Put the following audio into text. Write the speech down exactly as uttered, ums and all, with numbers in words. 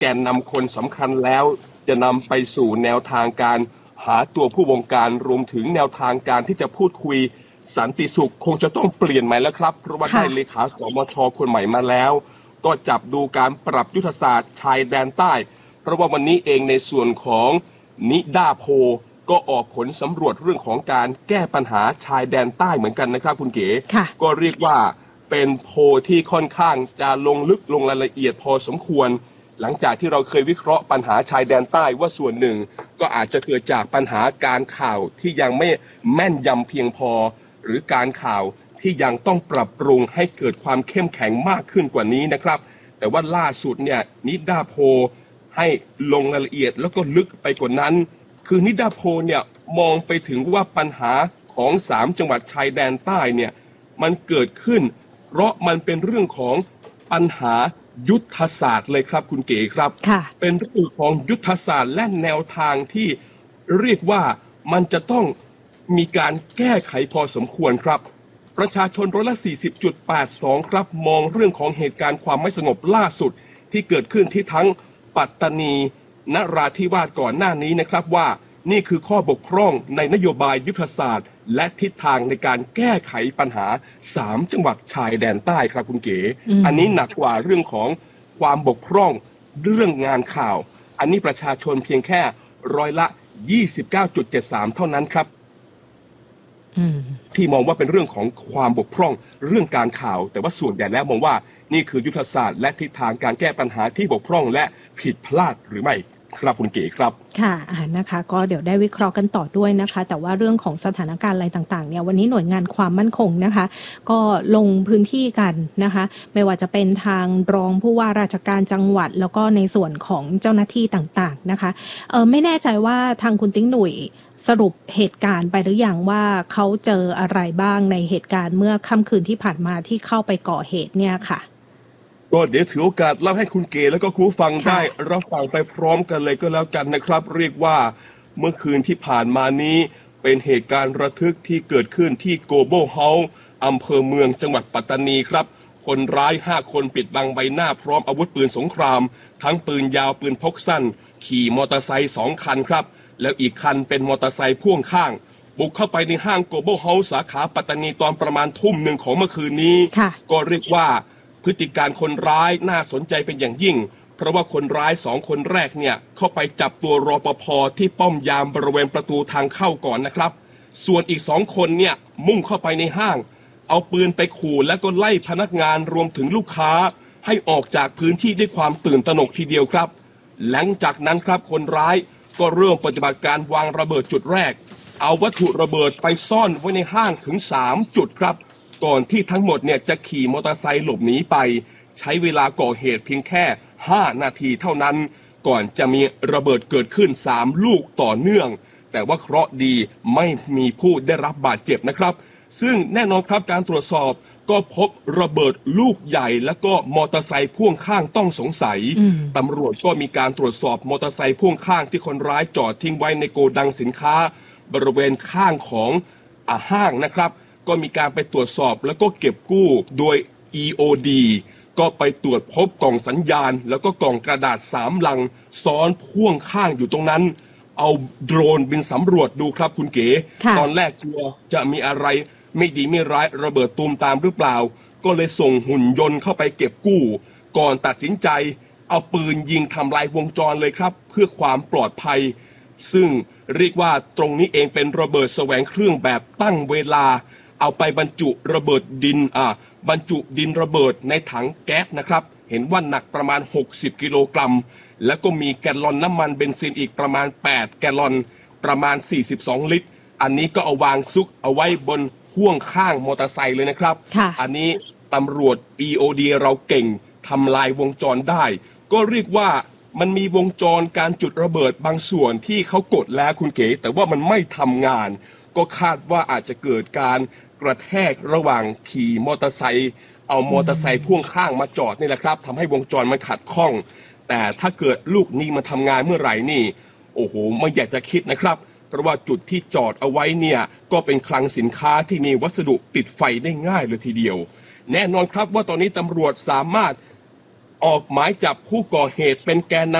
แกนนำคนสำคัญแล้วจะนำไปสู่แนวทางการหาตัวผู้บงการรวมถึงแนวทางการที่จะพูดคุยสันติสุขคงจะต้องเปลี่ยนใหม่แล้วครับเพราะว่าได้เลขาสมชคนใหม่มาแล้วก็จับดูการปรับยุทธศาสตร์ชายแดนใต้เพราะว่าวันนี้เองในส่วนของนิดาโพก็ออกผลสำรวจเรื่องของการแก้ปัญหาชายแดนใต้เหมือนกันนะครับคุณเก๋ก็เรียกว่าเป็นโพที่ค่อนข้างจะลงลึกลงรายละเอียดพอสมควรหลังจากที่เราเคยวิเคราะห์ปัญหาชายแดนใต้ว่าส่วนหนึ่งก็อาจจะเกิดจากปัญหาการข่าวที่ยังไม่แม่นยำเพียงพอหรือการข่าวที่ยังต้องปรับปรุงให้เกิดความเข้มแข็งมากขึ้นกว่านี้นะครับแต่ว่าล่าสุดเนี่ยนิดาโพให้ลงรายละเอียดแล้วก็ลึกไปกว่านั้นคือนิดาโพเนี่ยมองไปถึงว่าปัญหาของสามจังหวัดชายแดนใต้เนี่ยมันเกิดขึ้นเพราะมันเป็นเรื่องของปัญหายุทธศาสตร์เลยครับคุณเก๋ครับเป็นเรื่องของยุทธศาสตร์และแนวทางที่เรียกว่ามันจะต้องมีการแก้ไขพอสมควรครับประชาชนร้อยละ สี่สิบจุดแปดสอง ครับมองเรื่องของเหตุการณ์ความไม่สงบล่าสุดที่เกิดขึ้นที่ทั้งปัตตานีนราธิวาสก่อนหน้านี้นะครับว่านี่คือข้อบกพร่องในนโยบายยุทธศาสตร์และทิศทางในการแก้ไขปัญหาสามจังหวัดชายแดนใต้ครับคุณเก๋ อ, อันนี้หนักกว่าเรื่องของความบกพร่องเรื่องงานข่าวอันนี้ประชาชนเพียงแค่ร้อยละ ยี่สิบเก้าจุดเจ็ดสาม เท่านั้นครับที่มองว่าเป็นเรื่องของความบกพร่องเรื่องการข่าวแต่ว่าส่วนใหญ่แล้วมองว่านี่คือยุทธศาสตร์และทิศทางการแก้ปัญหาที่บกพร่องและผิดพลาดหรือไม่ครับคุณเก๋ครับค่ะนะคะก็เดี๋ยวได้วิเคราะห์กันต่อด้วยนะคะแต่ว่าเรื่องของสถานการณ์อะไรต่างๆเนี่ยวันนี้หน่วยงานความมั่นคงนะคะก็ลงพื้นที่กันนะคะไม่ว่าจะเป็นทางรองผู้ว่าราชการจังหวัดแล้วก็ในส่วนของเจ้าหน้าที่ต่างๆนะคะเออไม่แน่ใจว่าทางคุณติ๊งหนุ่ยสรุปเหตุการณ์ไปหรือยังว่าเขาเจออะไรบ้างในเหตุการณ์เมื่อค่ำคืนที่ผ่านมาที่เข้าไปก่อเหตุเนี่ยค่ะก็เดี๋ยวถือโอกาสเล่าให้คุณเก๋แล้วก็คุณฟังได้รับฟังไปพร้อมกันเลยก็แล้วกันนะครับเรียกว่าเมื่อคืนที่ผ่านมานี้เป็นเหตุการณ์ระทึกที่เกิดขึ้นที่โกโบเฮาส์อำเภอเมืองจังหวัดปัตตานีครับคนร้ายห้าคนปิดบังใบหน้าพร้อมอาวุธปืนสงครามทั้งปืนยาวปืนพกสั้นขี่มอเตอร์ไซค์สองคันครับแล้วอีกคันเป็นมอเตอร์ไซค์พ่วงข้างบุกเข้าไปในห้างโกโบเฮาส์สาขาปัตตานีตอนประมาณทุ่มหนึ่งของเมื่อคืนนี้ก็เรียกว่าพฤติการคนร้ายน่าสนใจเป็นอย่างยิ่งเพราะว่าคนร้ายสองคนแรกเนี่ยเข้าไปจับตัวรปภ.ที่ป้อมยามบริเวณประตูทางเข้าก่อนนะครับส่วนอีกสองคนเนี่ยมุ่งเข้าไปในห้างเอาปืนไปขู่และก็ไล่พนักงานรวมถึงลูกค้าให้ออกจากพื้นที่ด้วยความตื่นตระหนกทีเดียวครับหลังจากนั้นครับคนร้ายก็เริ่มปฏิบัติการวางระเบิดจุดแรกเอาวัตถุระเบิดไปซ่อนไว้ในห้างถึงสามจุดครับก่อนที่ทั้งหมดเนี่ยจะขี่มอเตอร์ไซค์หลบหนีไปใช้เวลาก่อเหตุเพียงแค่ห้านาทีเท่านั้นก่อนจะมีระเบิดเกิดขึ้นสามลูกต่อเนื่องแต่ว่าเคราะห์ดีไม่มีผู้ได้รับบาดเจ็บนะครับซึ่งแน่นอนครับการตรวจสอบก็พบระเบิดลูกใหญ่และก็มอเตอร์ไซค์พ่วงข้างต้องสงสัยตำรวจก็มีการตรวจสอบมอเตอร์ไซค์พ่วงข้างที่คนร้ายจอดทิ้งไว้ในโกดังสินค้าบริเวณข้างของอ่าห้างนะครับก็มีการไปตรวจสอบแล้วก็เก็บกู้โดย อี โอ ดี ก็ไปตรวจพบกล่องสัญญาณแล้วก็กล่องกระดาษสามลังซ้อนพ่วงข้างอยู่ตรงนั้นเอาโดรนบินสำรวจดูครับคุณเก๋ตอนแรกกลัวจะมีอะไรไม่ดีไม่ร้ายระเบิดตูมตามหรือเปล่าก็เลยส่งหุ่นยนต์เข้าไปเก็บกู้ก่อนตัดสินใจเอาปืนยิงทำลายวงจรเลยครับเพื่อความปลอดภัยซึ่งเรียกว่าตรงนี้เองเป็นระเบิดแสวงเครื่องแบบตั้งเวลาเอาไปบรรจุระเบิดดินอ่าบรรจุดินระเบิดในถังแก๊สนะครับเห็นว่าหนักประมาณหกสิบกิโลกรัมแล้วก็มีแกลลอนน้ำมันเบนซินอีกประมาณแปดแกลลอนประมาณสี่สิบสองลิตรอันนี้ก็เอาวางซุกเอาไว้บนพ่วงข้างมอเตอร์ไซค์เลยนะครับอันนี้ตำรวจ อี โอ ดี เราเก่งทำลายวงจรได้ก็เรียกว่ามันมีวงจรการจุดระเบิดบางส่วนที่เขากดแล้วคุณเก๋แต่ว่ามันไม่ทำงานก็คาดว่าอาจจะเกิดการกระแทกระหว่างขี่มอเตอร์ไซค์เอามอเตอร์ไซค์พ่วงข้างมาจอดนี่แหละครับทำให้วงจรมันขัดข้องแต่ถ้าเกิดลูกนี้มาทำงานเมื่อไหร่นี่โอ้โหไม่อยากจะคิดนะครับเพราะว่าจุดที่จอดเอาไว้เนี่ยก็เป็นคลังสินค้าที่มีวัสดุติดไฟได้ง่ายเลยทีเดียวแน่นอนครับว่าตอนนี้ตำรวจสามารถออกหมายจับผู้ก่อเหตุเป็นแกนนำ